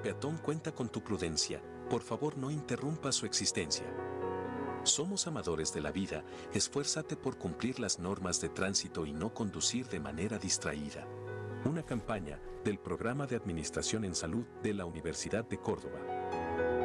peatón cuenta con tu prudencia, por favor no interrumpa su existencia. Somos amadores de la vida, esfuérzate por cumplir las normas de tránsito y no conducir de manera distraída. Una campaña del Programa de Administración en Salud de la Universidad de Córdoba.